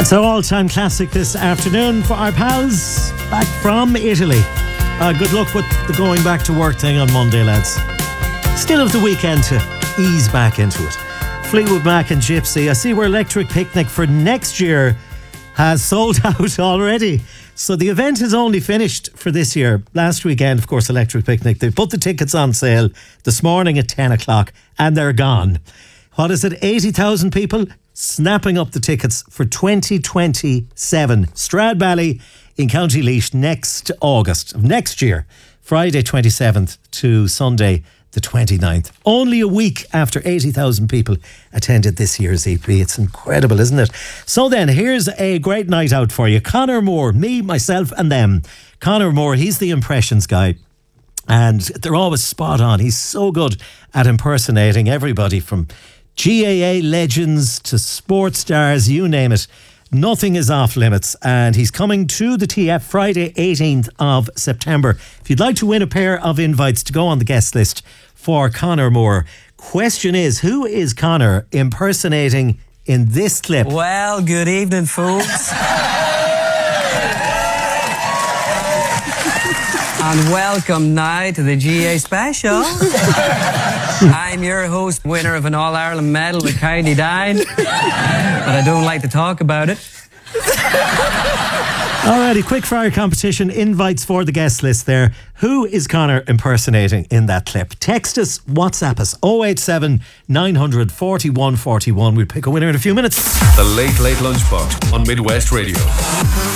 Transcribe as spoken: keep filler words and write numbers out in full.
So all-time classic this afternoon for our pals back from Italy. Uh, good luck with the going back to work thing on Monday, lads. Still have the weekend to ease back into it. Fleetwood Mac and Gypsy. I see where Electric Picnic for next year has sold out already. So the event is only finished for this year. Last weekend, of course, Electric Picnic, they put the tickets on sale this morning at ten o'clock and they're gone. What is it, eighty thousand people snapping up the tickets for twenty twenty-seven. Stradbally in County Laois next August of next year, Friday twenty-seventh to Sunday the twenty-ninth. Only a week after eighty thousand people attended this year's E P. It's incredible, isn't it? So then, here's a great night out for you. Conor Moore, me, myself and them. Conor Moore, he's the impressions guy. And they're always spot on. He's so good at impersonating everybody from G A A legends to sports stars, you name it. Nothing is off limits, and he's coming to the T F Friday eighteenth of September. If you'd like to win a pair of invites to go on the guest list for Conor Moore, question is, who is Conor impersonating in this clip? Well, good evening, folks. And welcome now to the G A A special. I'm your host, winner of an All-Ireland medal with County Down, but I don't like to talk about it. Alrighty, quick fire competition, invites for the guest list there. Who is Conor impersonating in that clip? Text us, WhatsApp us, oh eight seven, nine hundred, forty-one forty-one. We'll pick a winner in a few minutes. The Late Late Lunchbox on Midwest Radio.